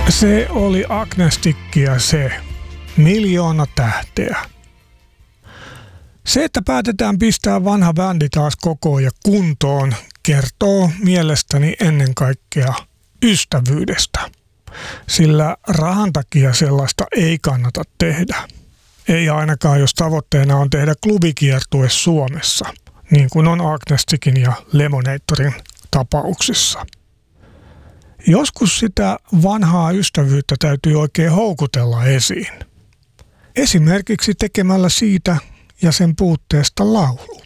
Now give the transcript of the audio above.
Se oli Agnestic ja se 1,000,000 tähteä. Se, että päätetään pistää vanha bändi taas kokoon ja kuntoon, kertoo mielestäni ennen kaikkea ystävyydestä. Sillä rahan takia sellaista ei kannata tehdä. Ei ainakaan, jos tavoitteena on tehdä klubikiertue Suomessa, niin kuin on Agnesticin ja Lemonatorin tapauksissa. Joskus sitä vanhaa ystävyyttä täytyy oikein houkutella esiin. Esimerkiksi tekemällä siitä ja sen puutteesta laulu.